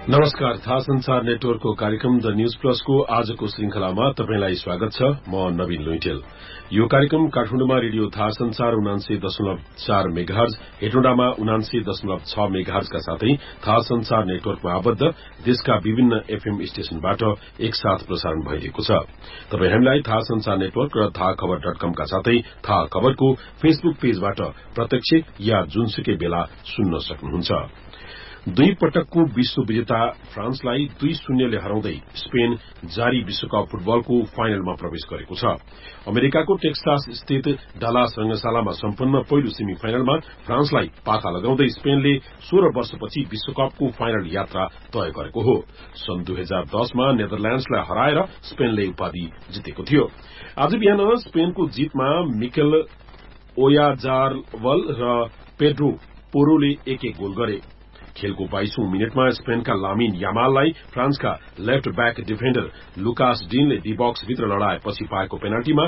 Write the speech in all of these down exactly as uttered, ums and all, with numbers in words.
नमस्कार, थाहा संसार नेटवर्कको कार्यक्रम द न्यूज प्लसको आजको श्रृंखलामा तपाईंलाई स्वागत छ। म नवीन लुइटेल। यो कार्यक्रम काठमाडौँमा रेडियो थाहा संसार उनान्सय दशमलव चार मेगाहर्ज, हेटौँडामा उनान्सय दशमलव छ मेगाहर्जका साथै थाहा संसार नेटवर्कमा आबद्ध देशका विभिन्न एफएम स्टेशनबाट एकसाथ प्रसारण भइरहेको छ। तपाई हामीलाई थाहा संसार नेटवर्क र थाहा खबर डट कमका साथै थाहा खबरको फेसबुक पेजबाट प्रत्यक्ष या जुनसुकै बेला सुन्न सक्नुहुन्छ। दुई पटकको विश्व विजेता फ्रान्सलाई दुई शून्यले हराउँदै स्पेन जारी विश्वकप फुटबलको फाइनलमा प्रवेश गरेको छ। अमेरिकाको टेक्सास स्थित डलास रंगशालामा सम्पन्न पहिलो सेमी फाइनलमा फ्रान्सलाई पाखा लगाउँदै स्पेनले सोह्र वर्षपछि विश्वकपको फाइनल यात्रा तय गरेको हो। सन् दुई हजार दसमा नेदरल्याण्ड्सलाई हराएर स्पेनले उपाधि जितेको थियो। आज बिहान स्पेनको जितमा मिकेल ओयाजारवल र पेड्रो पोरोले एक एक गोल गरे। खेलको बाइसौं मिनटमा स्पेनका लामिन यामाललाई फ्रान्सका left back defender Lucas डिनले D box भित्र लडाएपछि पाएको पेनाल्टीमा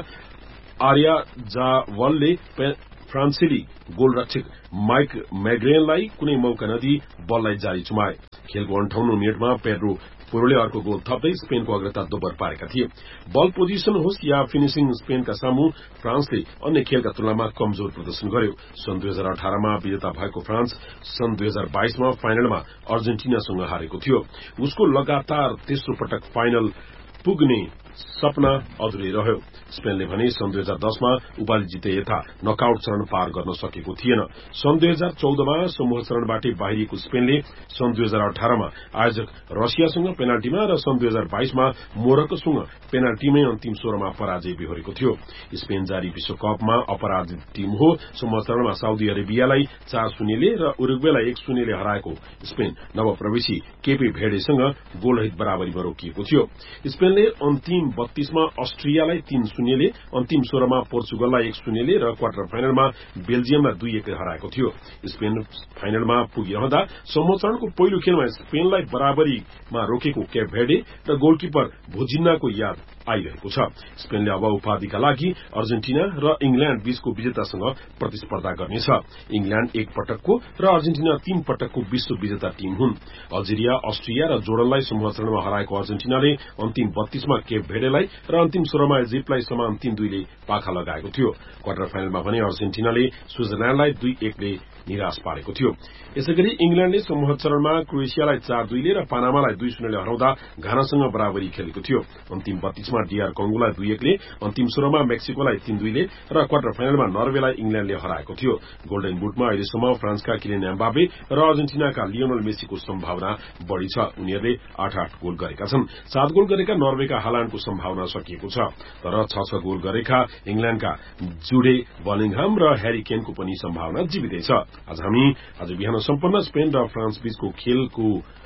आर्याजावलले फ्रान्सेली गोलरक्षक माइक मैग्रेनलाई कुनै मौका नदिई बललाई जारी चुमाए। खेलको अन्ठाउन्नौ मिनटमा पेड्रो पोरोले अर्को गोल थप्दै स्पेनको अग्रता दोब्बर पारेका थिए। बल पोजिसन होस् या फिनिशिङ, स्पेनका सामु फ्रान्सले अन्य खेलका तुलनामा कमजोर प्रदर्शन गर्यो। सन् दुई हजार अठारमा विजेता भएको फ्रान्स सन् दुई हजार बाइसमा फाइनलमा अर्जेन्टिनासँग हारेको थियो। उसको लगातार तेस्रो पटक फाइनल पुग्ने सपना अधुरै रह्यो। स्पेनले भने सन् दुई हजार दसमा उपाधि जिते यता नकआउट चरण पार गर्न सकेको थिएन। सन् दुई हजार चौधमा समूह चरणबाटै बाहिरिएको स्पेनले सन् दुई हजार अठारमा आयोजक रसियासँग पेनाल्टीमा र सन् दुई हजार बाइसमा मोरक्कोसँग पेनाल्टीमै अन्तिम सोह्रमा पराजय बेहोरेको थियो। स्पेन जारी विश्वकपमा अपराजित टीम हो। समूह चरणमा साउदी अरेबियालाई चार शून्यले र उरुग्वेलाई एक शून्यले हराएको स्पेन नवप्रवेशी केपे भेडेसँग गोलरहित बराबरीमा रोकिएको थियो। स्पेनले अन्तिम बत्तीसमा अस्ट्रियालाई तीन शून्यले, अन्तिम सोह्रमा पोर्चुगललाई एक शून्यले र क्वार्टर फाइनलमा बेल्जियमलाई दुई एकले हराएको थियो। स्पेन फाइनलमा पुगिरहँदा समूह चरणको पहिलो खेलमा स्पेनलाई बराबरीमा रोकेको केप भेर्डे र गोलकिपर भुजिन्नाको याद आइरहेको छ। स्पेनले अब उपाधिका लागि अर्जेन्टिना र इंग्ल्याण्ड बीचको विजेतासँग प्रतिस्पर्धा गर्नेछ। इंग्ल्याण्ड एक पटकको र अर्जेन्टिना तीन पटकको विश्व विजेता टीम हुन्। अल्जेरिया, अस्ट्रिया र जोर्डनलाई समूह चरणमा हराएको अर्जेन्टिनाले अन्तिम बत्तीसमा केप भेर्डेलाई र अन्तिम सोह्रमा इजिप्टलाई समान तीन दुईले पाखा लगाएको थियो। क्वार्टर फाइनलमा भने अर्जेन्टिनाले स्विजरल्याण्डलाई दुई एकले निराश पारेको थियो। यसैगरी इंग्ल्याण्डले समूह चरणमा क्रोएसियालाई चार दुईले र पानामालाई दुई शून्यले हराउँदा घानासँग बराबरी खेलेको थियो। अन्तिम बत्तीसमा डीआर कंगोलाई दुई एकले, अन्तिम सोह्रमा मेक्सिकोलाई तीन दुईले र क्वार्टर फाइनलमा नर्वेलाई इंग्ल्याण्डले हराएको थियो। गोल्डन बुटमा अहिलेसम्म फ्रान्सका किलियन एम्बापे र अर्जेन्टिनाका लियोनल मेसीको सम्भावना बढ़ी छ। उनीहरूले आठ आठ गोल गरेका छन्। सात गोल गरेका नर्वेका हालाण्डको सम्भावना सकिएको छ, तर छ छ गोल गरेका इंग्ल्याण्डका जुडे बलिङहाम र ह्यारी केनको पनि सम्भावना जीवितै छ। आज हामी आज बिहान सम्पन्न स्पेन र फ्रान्स बीचको खेलको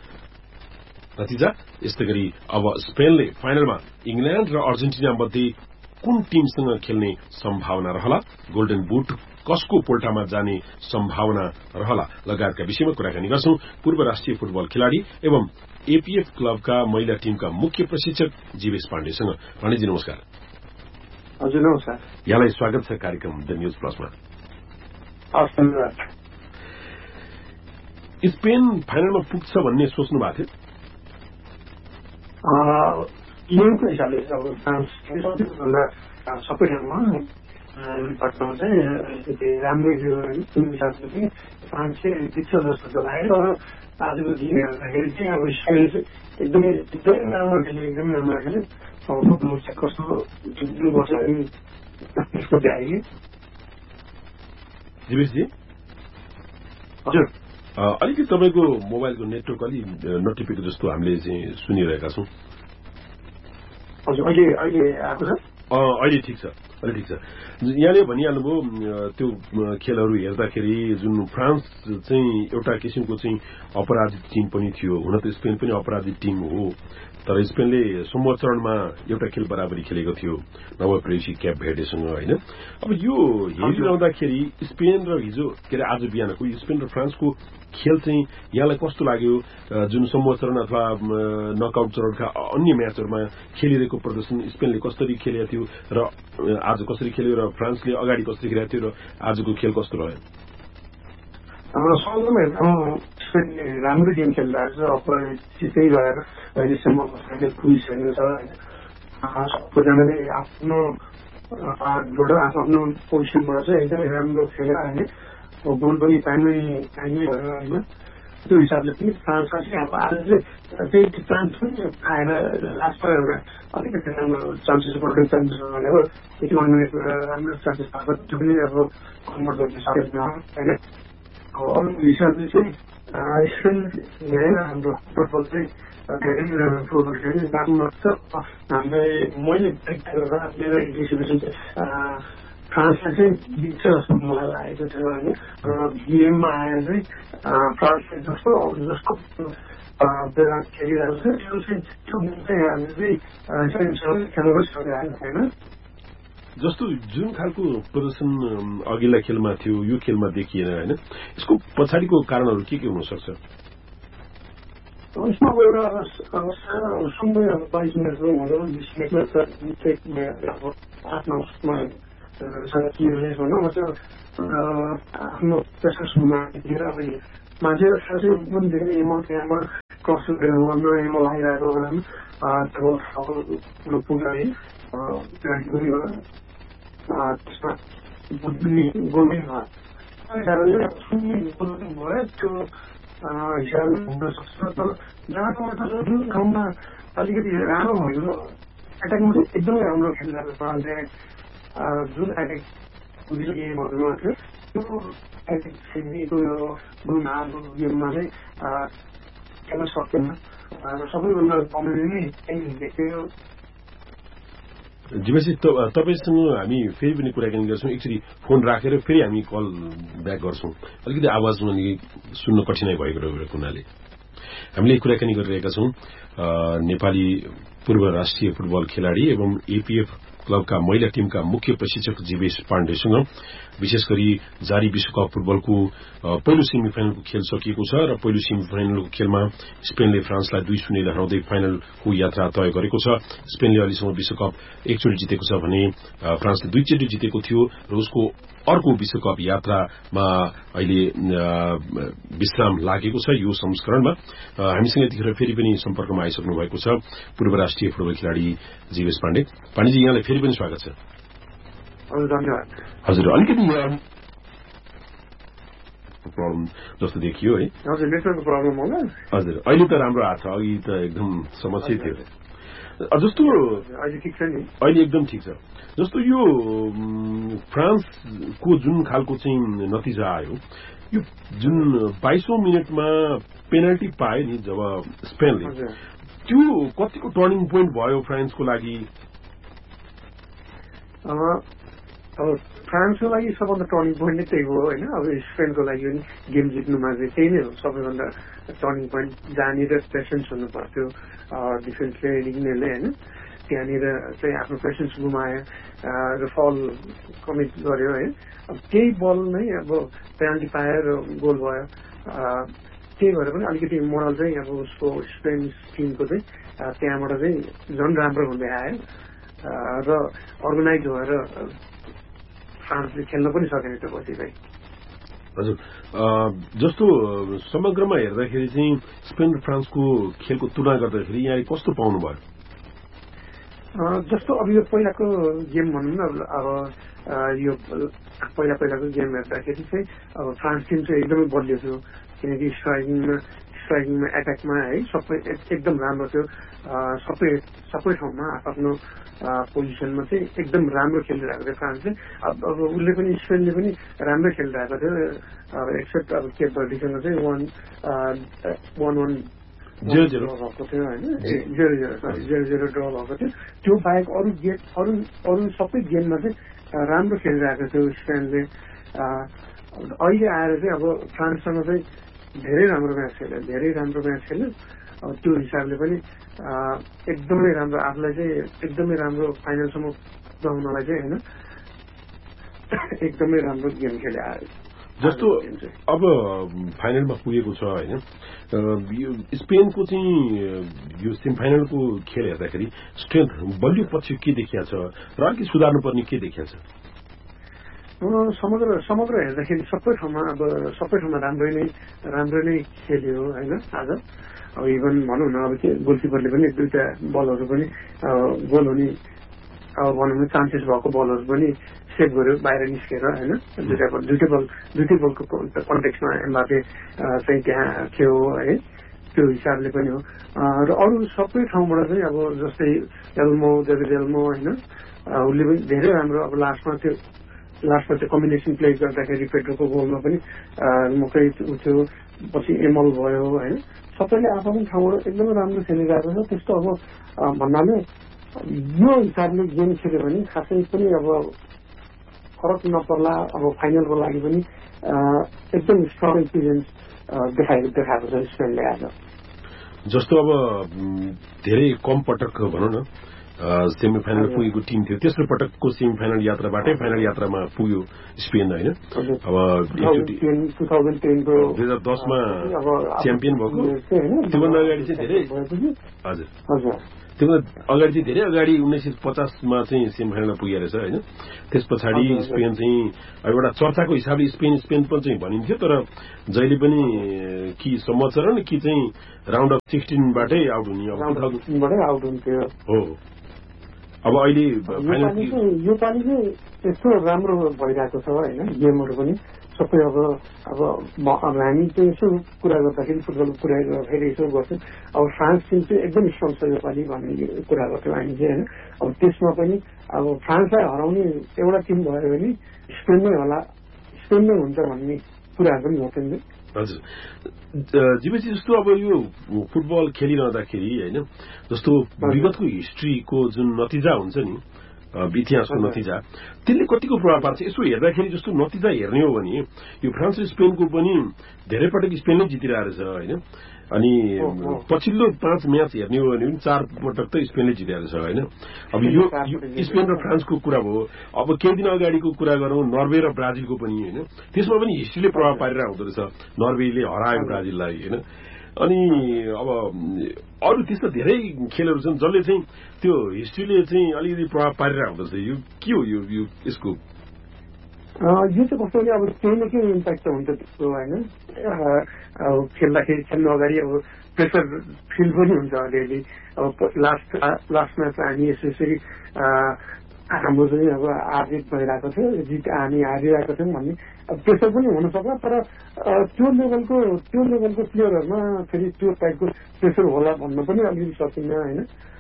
नतिजा, यस्तै गरी अब स्पेनले फाइनलमा इंग्ल्याण्ड र अर्जेन्टिना मध्ये कुन टीमसँग खेल्ने सम्भावना रहला, गोल्डन बुट कसको पोल्टामा जाने सम्भावना रहला लगायतका विषयमा कुराकानी गर्छौं पूर्व राष्ट्रिय फुटबल खेलाड़ी एवं एपीएफ क्लबका महिला टीमका मुख्य प्रशिक्षक जीवेश पाण्डेसँग। पाण्डेजी नमस्कार। हजुर नमस्कार। यहाँलाई स्वागत छ कार्यक्रम द न्यूज प्लसमा। स्पेन फाइनलमा पुग्छ भन्ने सोच्नु भएको थियो? टिमको हिसाबले अब फ्रान्स सबैभन्दा सबै ठाउँमा पटमा चाहिँ राम्रै टिम हिसाबले चाहिँ फ्रान्सले जित्छ जस्तो लाग्यो। र आजको दिन हेर्दाखेरि चाहिँ अब स्पेन एकदमै एकदमै राम्रो खेल्यो, एकदमै राम्रो खेल्यो। अब कस्तो जित्नुपर्छ त्यसको भ्यायो। जीवेशजी हजुर, अलिकति तपाईँको मोबाइलको नेटवर्क अलि नटिपेको जस्तो हामीले चाहिँ सुनिरहेका छौँ। हजुर, अहिले अहिले आएको छ? अहिले ठिक छ, अहिले ठिक छ। यहाँले भनिहाल्नुभयो त्यो खेलहरू हेर्दाखेरि जुन फ्रान्स चाहिँ एउटा किसिमको चाहिँ अपराजित टिम पनि थियो। हुन त स्पेन पनि अपराजित टिम हो, तर स्पेनले समूह चरणमा एउटा खेल बराबरी खेलेको थियो नवप्रवेशी क्याप भेर्डेसँग, होइन? अब यो हेरिरहँदाखेरि स्पेन र हिजो के अरे आज बिहानको स्पेन र फ्रान्सको खेल चाहिँ यहाँलाई कस्तो लाग्यो? जुन समूह चरण अथवा नकआउट चरणका अन्य म्याचहरूमा खेलिरहेको प्रदर्शन स्पेनले कसरी खेलेको थियो र आज कसरी खेल्यो र फ्रान्सले अगाडि कसरी खेलेको थियो र आजको खेल कस्तो रह्यो? स्पेनले राम्रो गेम खेलिरहेको छ अपोजिट त्यही भएर अहिलेसम्म फाइनल पुगिसकेको छ होइन सबैजनाले आफ्नो आफ्नो पोजिसनमा चाहिँ एकदमै राम्रो खेलेर होइन गोल पनि टाइमै टाइमै भएर होइन त्यो हिसाबले पनि फ्रान्समा चाहिँ अब आज चाहिँ त्यही चान्स पनि आएर लास्टमा एउटा अलिकति राम्रो चान्सेस बढ्ने चान्सेस भनेको यति मिनट राम्रो चान्सेस भएको त्यो पनि अब कन्भर्ट गर्न सकेन होइन अरू हिसाबले चाहिँ स्पेन धेरै राम्रो फुटबल चाहिँ धेरै राम्रो फुटबल खेल्ने राम्रो लाग्छ हामीलाई मैले मेरो डिस्ट्रिब्युसन चाहिँ फ्रान्सलाई चाहिँ जित्छ जस्तो मलाई लागेको थियो होइन र गेममा आएर चाहिँ फ्रान्सले जस्तो जस्तो बेला खेलिरहेको छ त्यो चाहिँ त्यो गेम चाहिँ हामीले चाहिँ खेल्नु पनि सकिरहेको छैन जस्तो जुन खालको प्रदर्शन अघिल्ला खेलमा थियो यो खेलमा देखिएन होइन यसको पछाडिको कारणहरू के के हुन सक्छ उसमा एउटा सुन्दै अब बाइस मिनटको हुँदा बिस मिनटमा अब आफ्नो उसमा भनौँ त्यो आफ्नो प्रेसर सुनमा अब मान्छे खासै पनि धेरै एमल त्यहाँबाट क्रस गर्नु एमल आइरहेको बेलामा त्यो पुगाए त्यसमा गोल्डन भयो त्यो हिसाबले हुन सक्छ तर जहाँको जुन ठाउँमा अलिकति राम्रो भएको एट्याकमा चाहिँ एकदमै राम्रो खेलिरहेको फ्रान्सले जुन एट्याक गेमहरूमा थियो त्यो एट्याक खेल्नेको जुन हाम्रो गेममा चाहिँ खेल्न सकेन सबैभन्दा कमेडी नै त्यही देख्यो जीवासी तपाईँसँग हामी फेरि पनि कुराकानी गर्छौँ एकचोटि फोन राखेर फेरि हामी कल ब्याक गर्छौँ अलिकति आवाजमा सुन्न कठिनाइ भएको हुनाले हामीले कुराकानी गरिरहेका छौँ नेपाली पूर्व राष्ट्रिय फुटबल खेलाडी एवं एपीएफ क्लबका महिला टीमका मुख्य प्रशिक्षक जीवेश पाण्डेसँग विशेष गरी जारी विश्वकप फुटबलको पहिलो सेमी फाइनलको खेल सकिएको छ र पहिलो सेमी फाइनलको खेलमा स्पेनले फ्रान्सलाई दुई शून्यले हराउँदै फाइनलको यात्रा तय गरेको छ स्पेनले अहिलेसम्म विश्वकप एकचोटि जितेको छ भने फ्रान्सले दुईचोटि जितेको थियो र उसको अर्को विश्वकप यात्रामा अहिले विश्राम लागेको छ यो संस्करणमा हामीसँग यतिखेर फेरि पनि सम्पर्कमा आइसक्नु भएको छ पूर्व राष्ट्रिय फुटबल खेलाडी जीवेश पाण्डे पाण्डेजी यहाँलाई फेरि पनि स्वागत छ धन्यवाद हजुर अलिकति प्रब्लम जस्तो देखियो है हजुर नेटवर्कको प्रब्लम होला हजुर अहिले त राम्रो आएको छ अघि त एकदम समस्या थियो जस्तो अहिले ठिक छ नि अहिले एकदम ठिक छ जस्तो यो फ्रान्सको जुन खालको चाहिँ नतिजा आयो यो जुन बाइसौं मिनटमा पेनल्टी पायो नि जब स्पेनले त्यो कतिको टर्निङ पोइन्ट भयो फ्रान्सको लागि अब फ्रान्सको लागि सबभन्दा टर्निङ पोइन्ट नै त्यही हो होइन अब स्पेनको लागि पनि गेम जित्नुमा चाहिँ त्यही नै हो सबैभन्दा टर्निङ पोइन्ट जहाँनिर पेसेन्स हुनु पर्थ्यो डिफेन्सले रिग्नेले होइन त्यहाँनिर चाहिँ आफ्नो पेसेन्स गुमायो र फल कमिट गर्यो है अब त्यही बल नै अब पेनल्टी पाएर गोल भयो त्यही भएर पनि अलिकति मोरल चाहिँ अब उसको स्पेन टिमको चाहिँ त्यहाँबाट चाहिँ झन् राम्रो हुँदै आयो र अर्गनाइज भएर फ्रान्सले खेल्न पनि सकेन त्यो पछि चाहिँ हजुर जस्तो समग्रमा हेर्दाखेरि चाहिँ स्पेन र फ्रान्सको खेलको तुलना गर्दाखेरि यहाँले कस्तो पाउनु भयो जस्तो अब यो पहिलाको गेम भनौँ न अब यो पहिला पहिलाको गेम हेर्दाखेरि चाहिँ अब फ्रान्स टिम चाहिँ एकदमै बलियो थियो किनकि स्ट्राइकिङमा स्ट्राइकिङमा एट्याकमा है सबै एकदम राम्रो थियो सबै सबै ठाउँमा आफ्नो पोजिसनमा चाहिँ एकदम राम्रो खेलिरहेको थियो फ्रान्सले अब अब उसले पनि स्पेनले पनि राम्रो खेलिरहेको थियो अब एक्सेप्ट अब केप भर्डीसँग चाहिँ one one one zero zero भएको थियो होइन zero zero sorry zero zero draw भएको थियो त्यो बाहेक अरू गेम अरू अरू सबै गेममा चाहिँ राम्रो खेलिरहेको थियो स्पेनले अहिले आएर चाहिँ अब फ्रान्ससँग चाहिँ धेरै राम्रो म्याच खेल्यो धेरै राम्रो म्याच खेल्यो अब त्यो हिसाबले पनि एकदमै राम्रो आफूलाई चाहिँ एकदमै राम्रो फाइनलसम्म पुर्याउनलाई चाहिँ होइन एकदमै राम्रो गेम खेले आयो जस्तो अब फाइनलमा पुगेको छ होइन स्पेनको चाहिँ यो सेमी फाइनलको खेल हेर्दाखेरि स्ट्रेन्थ बलियो पक्ष के देखिया छ र अलिकति सुधार्नुपर्ने के देखिया छ समग्र समग्र हेर्दाखेरि सबै ठाउँमा अब सबै ठाउँमा राम्रै नै राम्रो नै खेल्यो होइन आज अब इभन भनौँ न अब त्यो गोलकिपरले पनि दुईटा बलहरू पनि गोल हुने अब भनौँ न चान्सेस भएको बलहरू पनि सेभ गर्यो बाहिर निस्केर होइन दुईटा बल दुइटै बल दुइटै बलको कन्टेक्समा एम्बापे चाहिँ त्यहाँ थियो है त्यो हिसाबले पनि हो र अरू सबै ठाउँबाट चाहिँ अब जस्तै एल्मो डेभिड एल्मो होइन उसले पनि धेरै राम्रो अब लास्टमा त्यो लास्टमा त्यो कम्बिनेसन प्ले गर्दाखेरि पेट्रोको गोलमा पनि मकै उठ्यो पछि एमल भयो होइन सबैले आफ्नो ठाउँबाट एकदमै राम्रो खेलिरहेको छ त्यस्तो अब भन्नाले यो हिसाबले गेम खेल्यो भने खासै पनि अब फरक नपर्ला अब फाइनलको लागि पनि एकदम स्ट्रङ एक्सपिरियन्स देखाएको देखाएको छ स्पेनले आज जस्तो अब धेरै कम पटक भनौँ न सेमी फाइनल पुगेको टिम थियो तेस्रो पटकको सेमी फाइनल यात्राबाटै फाइनल यात्रामा पुग्यो स्पेन होइन अब दुई हजार दसमा च्याम्पियन भएको त्योभन्दा अगाडि चाहिँ धेरै हजुर त्योभन्दा अगाडि चाहिँ धेरै अगाडि उन्नाइस सय पचासमा चाहिँ सेमी फाइनलमा पुगेको रहेछ होइन त्यस पछाडि स्पेन चाहिँ एउटा चर्चाको हिसाबले स्पेन स्पेन पनि चाहिँ भनिन्थ्यो तर जहिले पनि कि सम्वत्सरण कि चाहिँ राउन्ड अफ सिक्सटिनबाटै आउट हुने अब आउट हुन्थ्यो हो अब अहिले यो पालि चाहिँ यस्तो राम्रो भइरहेको छ होइन गेमहरू पनि सबै अब अब अब हामी चाहिँ यसो कुरा गर्दाखेरि फुटबल कुरा गर्दाखेरि यसो गर्छौँ अब फ्रान्स टिम चाहिँ एकदम स्ट्रङ छ योपालि भन्ने कुरा गर्थ्यौँ हामी चाहिँ होइन अब त्यसमा पनि अब फ्रान्सलाई हराउने एउटा टिम भयो भने स्पेनमै होला स्पेनमै हुन्छ भन्ने कुराहरू पनि गर्थ्यौँ नि हजुर जीवेशी जस्तो अब यो फुटबल खेलिरहँदाखेरि होइन जस्तो विगतको हिस्ट्रीको जुन नतिजा हुन्छ नि इतिहासको नतिजा त्यसले कतिको प्रभाव पार्छ यसो हेर्दाखेरि जस्तो नतिजा हेर्ने हो भने यो फ्रान्स र स्पेनको पनि धेरै पटक स्पेनले जितिरहेको छ होइन अनि पछिल्लो पाँच म्याच हेर्ने हो भने पनि चार पटक त स्पेनले जितेको छ होइन अब यो स्पेन र फ्रान्सको कुरा भयो अब केही दिन अगाडिको कुरा गरौँ नर्वे र ब्राजिलको पनि होइन त्यसमा पनि हिस्ट्रीले प्रभाव पारेर हुँदो रहेछ नर्वेले हरायो ब्राजिललाई होइन अनि अब अरू त्यस्तो धेरै खेलहरू छन् जसले चाहिँ त्यो हिस्ट्रीले चाहिँ अलिकति प्रभाव पारेर हुँदो रहेछ यो के हो यो यसको यो चाहिँ कस्तो अब केही न केही इम्प्याक्ट हुन्छ त्यसको होइन अब खेल्दाखेरि खेल्नु अगाडि अब प्रेसर फिल पनि हुन्छ अलिअलि अब लास्ट लास्ट म्याच हामी यसरी हाम्रो चाहिँ अब आर्जित भइरहेको थियो जित हामी हारिरहेको थियौँ भन्ने अब प्रेसर पनि हुन सक्ला तर त्यो लेभलको त्यो लेभलको प्लेयरहरूमा फेरि त्यो टाइपको प्रेसर होला भन्न पनि अलिकति सकिन्न होइन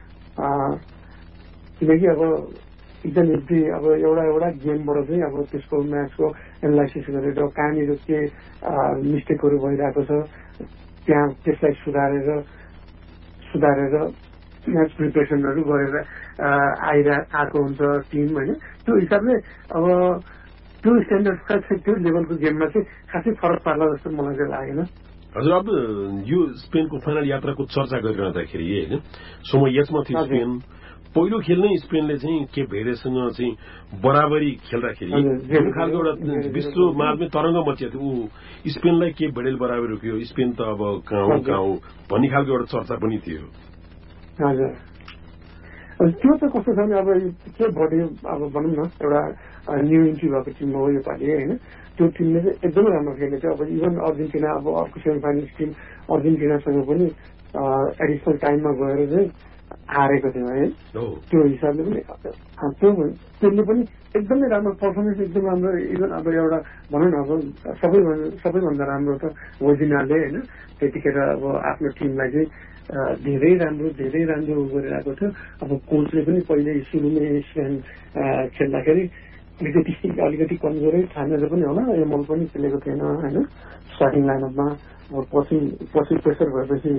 किनकि अब एकदम एभ्री अब एउटा एउटा गेमबाट चाहिँ अब त्यसको म्याचको एनालाइसिस गरेर कहाँनिर के मिस्टेकहरू भइरहेको छ त्यहाँ त्यसलाई सुधारेर सुधारेर म्याच प्रिपरेसनहरू गरेर आइरह आएको हुन्छ टिम होइन त्यो हिसाबले अब त्यो स्ट्यान्डर्डका चाहिँ त्यो लेभलको गेममा चाहिँ खासै फरक पार्ला जस्तो मलाई चाहिँ लागेन हजुर अब यो स्पेनको फाइनल यात्राको चर्चा गरिरहँदाखेरि होइन समयमा थियो स्पेन पहिलो खेल नै स्पेनले चाहिँ केप भेर्डेसँग चाहिँ बराबरी खेल्दाखेरि जुन खालको एउटा विश्व माझमै तरङ्ग मचिएको थियो ऊ स्पेनलाई केप भेर्डेले बराबरी रोक्यो स्पेन त अब कहाँ हो कहाँ हो भन्ने खालको एउटा चर्चा पनि थियो हजुर त्यो त कस्तो छ भने अब के भेर्डे अब भनौँ न एउटा न्यू इन्ट्री भएको टिम हो योपालि होइन त्यो टिमले चाहिँ एकदमै राम्रो खेलेको थियो अब इभन अर्जेन्टिना अब अर्को सेमी फाइनल टिम अर्जेन्टिनासँग पनि एडिसनल टाइममा गएर चाहिँ हारेको थियो है त्यो हिसाबले पनि त्यो त्यसले पनि एकदमै राम्रो पर्फर्मेन्स एकदम राम्रो इभन अब एउटा भनौँ न अब सबैभन्दा सबैभन्दा राम्रो त वजिनाले होइन त्यतिखेर अब आफ्नो टिमलाई चाहिँ धेरै राम्रो धेरै राम्रो गरिरहेको थियो अब कोचले पनि पहिले सुरुमै स्पेन खेल्दाखेरि अलिकति अलिकति कमजोरै ठानेर पनि होला एमल पनि खेलेको थिएन होइन स्टार्टिङ लाइनअपमा पछि पछि प्रेसर भएपछि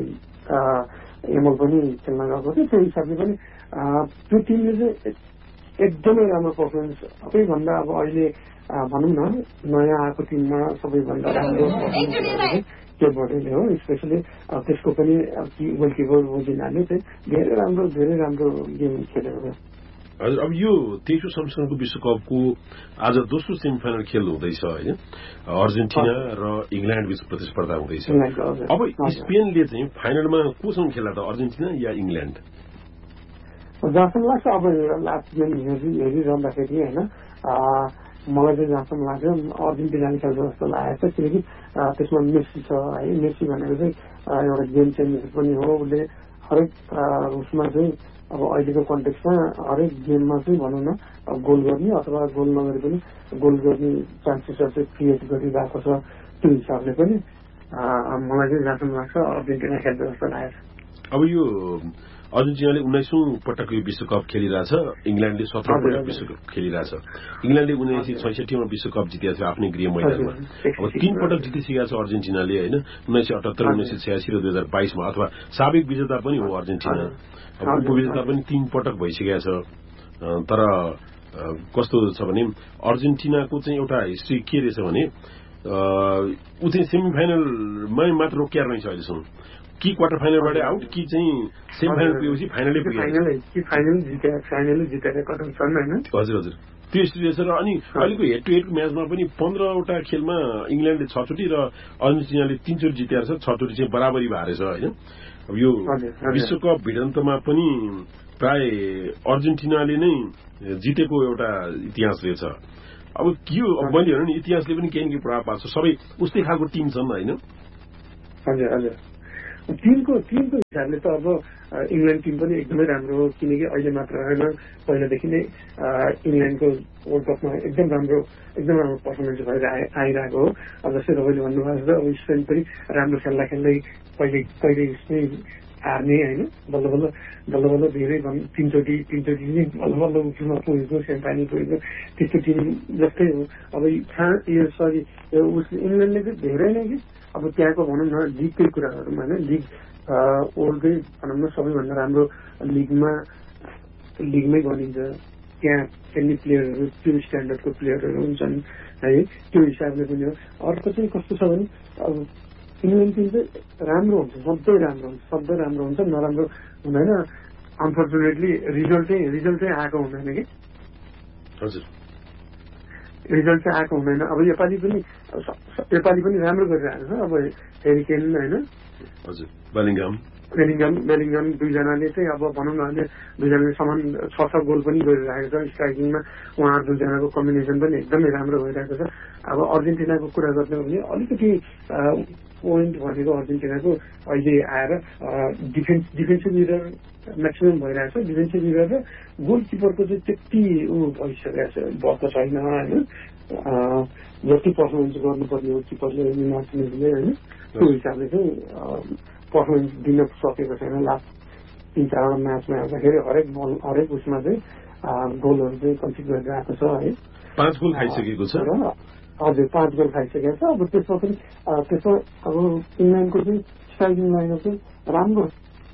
एमल पनि खेल्न गएको थियो त्यो हिसाबले पनि त्यो टिमले चाहिँ एकदमै राम्रो पर्फर्मेन्स सबैभन्दा अब अहिले भनौँ न नयाँ आएको टिममा सबैभन्दा राम्रो पर्फर्मेन्स के भेर्डेले हो स्पेसली त्यसको पनि गोलकिपर वजिनाले चाहिँ धेरै राम्रो धेरै राम्रो गेम खेलेको थियो हजुर अब यो तेइसौँ संस्करणको विश्वकपको आज दोस्रो सेमी फाइनल खेल हुँदैछ होइन अर्जेन्टिना र इङ्ल्यान्ड बीच प्रतिस्पर्धा हुँदैछ अब स्पेनले चाहिँ फाइनलमा कोसँग खेल्ला त अर्जेन्टिना या इङ्ल्यान्ड जहाँसम्म लाग्छ अब लास्ट गेम हेरिरहँदाखेरि होइन मलाई चाहिँ जहाँसम्म लाग्छ अर्जेन्टिनाले खेल्छ जस्तो लागेको छ, किनकि त्यसमा मेसी छ है। मेसी भनेको चाहिँ एउटा गेम चेन्जर पनि हो। उसले हरेक उसमा चाहिँ अब अहिलेको कन्टेक्समा हरेक गेममा चाहिँ भनौँ न गोल गर्ने अथवा गोल नगरे पनि गोल गर्ने चान्सेसहरू चाहिँ क्रिएट गरिरहेको छ। त्यो हिसाबले पनि मलाई चाहिँ जहाँसम्म लाग्छ अर्जेन्टिना खेल्छ जस्तो लागेको छ। अब यो अर्जेन्टिनाले उन्नाइसौं पटक यो विश्वकप खेलिरहेछ, इङ्ल्यान्डले सत्र पटक विश्वकप खेलिरहेछ। इङ्ल्यान्डले उन्नाइस सय छैसठीमा विश्वकप जितेको थियो आफ्नै गृह मैदानमा। अब तीन पटक जितिसकेको छ अर्जेन्टिनाले होइन, उन्नाइस सय अठहत्तर उन्नाइस सय छयासी र दुई हजार बाइसमा, अथवा साबिक विजेता पनि हो अर्जेन्टिना। अब उपविजेता पनि तीन पटक भइसकेको छ। तर कस्तो छ भने अर्जेन्टिनाको चाहिँ एउटा हिस्ट्री के रहेछ भने ऊ चाहिँ सेमी फाइनलमै मात्र रोकिएर रहेछ अहिलेसम्म, कि क्वार्टर फाइनलबाट आउट कि चाहिँ सेमी फाइनल पुगेपछि फाइनलै पुगेको। हजुर हजुर त्यो हिस्ट्री रहेछ। र अनि अहिलेको हेड टु हेड म्याचमा पनि पन्ध्रवटा खेलमा इङ्ल्यान्डले छचोटि र अर्जेन्टिनाले तीनचोटि जितेर छ, छचोटि चाहिँ बराबरी भएर छ होइन। अब यो विश्वकप भिडन्तमा पनि प्राय अर्जेन्टिनाले नै जितेको एउटा इतिहास रहेछ। अब के हो, अब मैले हेर्नु नि इतिहासले पनि केही न केही प्रभाव पार्छ, सबै उस्तै खालको टिम छन् होइन। हजुर हजुर टिमको टिमको हिसाबले त अब इङ्ल्यान्ड टिम पनि एकदमै राम्रो हो, किनकि अहिले मात्र होइन पहिलादेखि नै इङ्ल्यान्डको वर्ल्ड कपमा एकदम राम्रो एकदम राम्रो पर्फर्मेन्स भएर आइरहेको हो। अब जस्तै तपाईँले भन्नुभएको छ अब स्पेन पनि राम्रो खेल्दा खेल्दै कहिले कहिले चाहिँ हार्ने होइन, बल्ल बल्ल बल्ल बल्ल धेरै भन् तिनचोटि तिनचोटि नै बल्ल बल्ल उठ्नुमा पुगेको, सेमिफाइनल पुगेको त्यस्तो टिम जस्तै हो। अब यो सरी उस इङ्ल्यान्डले चाहिँ धेरै नै कि अब त्यहाँको भनौँ न लिगकै कुराहरूमा होइन, लिग वर्ल्डकै भनौँ न सबैभन्दा राम्रो लिगमा लिगमै गनिन्छ। त्यहाँ खेल्ने प्लेयरहरू त्यो स्ट्यान्डर्डको प्लेयरहरू हुन्छन् है, त्यो हिसाबले पनि हो। अर्को चाहिँ कस्तो छ भने अब इङ्ल्यान्ड टिम चाहिँ राम्रो हुन्छ, सधैँ राम्रो हुन्छ, सधैँ राम्रो हुन्छ, नराम्रो हुँदैन। अनफर्चुनेटली रिजल्ट चाहिँ रिजल्ट चाहिँ आएको हुँदैन कि हजुर रिजल्ट चाहिँ आएको हुँदैन। अब योपालि पनि योपालि पनि राम्रो गरिरहेको छ। अब हेरी केन होइन, हजुर बेलिङहम बेलिङहम बेलिङहम दुईजनाले चाहिँ अब भनौँ न अहिले दुईजनाले समान छ छ गोल पनि गरिरहेको छ। स्ट्राइकिङमा उहाँहरू दुईजनाको कम्बिनेसन पनि एकदमै राम्रो भइरहेको छ। अब अर्जेन्टिनाको कुरा गर्ने हो भने अलिकति पोइन्ट भनेको अर्जेन्टिनाको अहिले आएर डिफेन्स डिफेन्सिभ मिडर म्याक्सिमम भइरहेको छ। डिफेन्सिभ मिडर र गोलकिपरको चाहिँ त्यति ऊ भइसकेको छ, भएको छैन होइन। जति पर्फर्मेन्स गर्नुपर्ने हो किपरले मार्टिनेजले होइन, त्यो हिसाबले चाहिँ पर्फर्मेन्स दिन सकेको छैन। लास्ट तिन चारवटा म्याचमा हेर्दाखेरि हरेक बल हरेक उसमा चाहिँ गोलहरू चाहिँ कन्सिड गरिरहेको छ है। पाँच गोल खाइसकेको छ। हजुर पाँच गोल खाइसकेको छ। अब त्यसमा पनि त्यसमा अब इङ्ल्यान्डको चाहिँ स्ट्राइकिङ लाइनअप चाहिँ राम्रो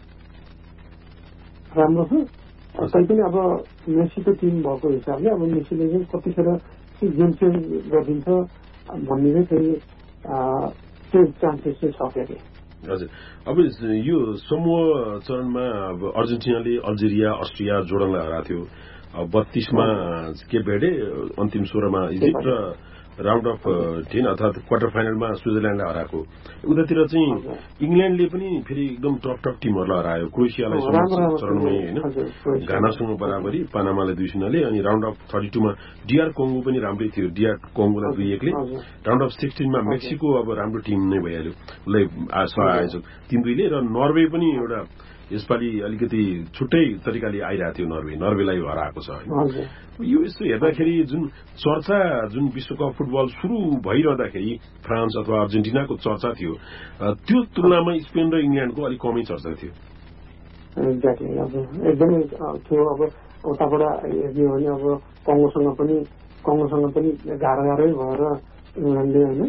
राम्रो छ। तैपनि अब मेसीको टिम भएको हिसाबले अब मेसीले चाहिँ कतिखेर गेम चेन्ज गरिदिन्छ भन्ने चाहिँ फेरि त्यो चान्सेस चाहिँ छ फेरि। हजुर अब यो समूह चरणमा अब अर्जेन्टिनाले अल्जेरिया अस्ट्रिया जोर्डनलाई हराएको थियो। बत्तीसमा केप भेर्डे, अन्तिम सोह्रमा इजिप्ट र राउन्ड अफ टेन अर्थात् क्वार्टर फाइनलमा स्विजरल्यान्डलाई हराएको। उतातिर चाहिँ इङ्ल्यान्डले पनि फेरि एकदम टप टप टिमहरूलाई हरायो। क्रोएसियालाई चरणमै होइन, घानासँग बराबरी, पानामालाई दुई शून्यले, अनि राउन्ड अफ थर्टी टूमा डिआर कोङ्गो पनि राम्रै थियो, डिआर कोङ्गोलाई दुई एकले। राउन्ड अफ सिक्सटिनमा मेक्सिको अब राम्रो टिम नै भइहाल्यो, उसलाई आयोजक तीन दुईले। र नर्वे पनि एउटा यसपालि अलिकति छुट्टै तरिकाले आइरहेको थियो, नर्वे नर्वेलाई हराएको छ होइन। यो यस्तो हेर्दाखेरि जुन चर्चा जुन विश्वकप फुटबल सुरु भइरहँदाखेरि फ्रान्स अथवा अर्जेन्टिनाको चर्चा थियो, त्यो तुलनामा स्पेन र इङ्ल्यान्डको अलिक कमै चर्चा थियो। एक्ज्याक्टली अब एकदमै थियो। अब उताबाट हेर्ने हो भने अब कङ्गोसँग पनि कङ्गोसँग पनि गाह्रो गाह्रै भएर इङ्ल्यान्डले होइन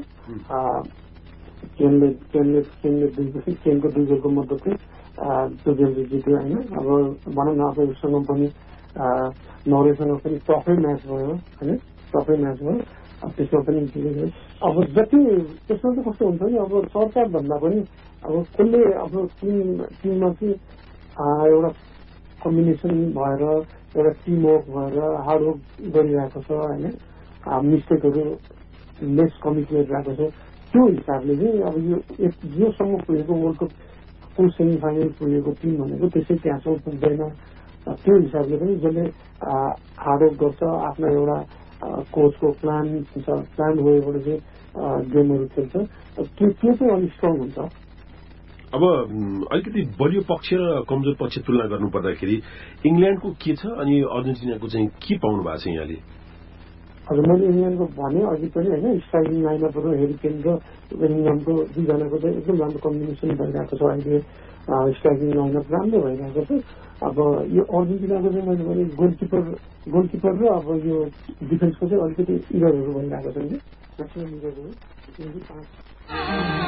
चेनले चेनले चेनले दुई चेनको दुई गोलको मद्दत चाहिँ त्यो गेम चाहिँ जित्यो होइन। अब भनौँ न अब उसँग पनि नर्वेसँग पनि टफै म्याच भयो होइन, टफै म्याच भयो। त्यसमा पनि जितेको। अब जति त्यसमा चाहिँ कस्तो हुन्छ नि, अब चर्चा भन्दा पनि अब कसले अब टिम टिममा चाहिँ एउटा कम्बिनेसन भएर एउटा टिमवर्क भएर हार्डवर्क गरिरहेको छ होइन, मिस्टेकहरू लेस कमिट गरिरहेको छ। त्यो हिसाबले चाहिँ अब यो योसम्म पुगेको वर्ल्ड कपको सेमी फाइनल पुगेको टिम भनेको त्यसै त्यहाँसम्म पुग्दैन। त्यो हिसाबले पनि जसले हार्डवर्क गर्छ, आफ्नो एउटा कोचको प्लान हुन्छ, प्लान भएबाट चाहिँ गेमहरू खेल्छ, त्यो त्यो चाहिँ अलिक स्ट्रङ हुन्छ। अब अलिकति बलियो पक्ष र कमजोर पक्ष तुलना गर्नु पर्दाखेरि इङ्ल्यान्डको के छ अनि अर्जेन्टिनाको चाहिँ के पाउनु भएको छ यहाँले? हजुर, मैले इङ्ल्यान्डको भने अघि पनि होइन, स्ट्राइकिङ लाइनअपहरू हेरी केन र बेलिङहामको दुईजनाको चाहिँ एकदम राम्रो कम्बिनेसन भइरहेको छ अहिले। स्ट्राइकिङ लाइनअप राम्रो भइरहेको छ। अब यो अर्जेन्टिनाको चाहिँ मैले भने गोलकिपर गोलकिपर र अब यो डिफेन्सको चाहिँ अलिकति इररहरू भइरहेको छ नि, म्याक्सिमम् इररहरू।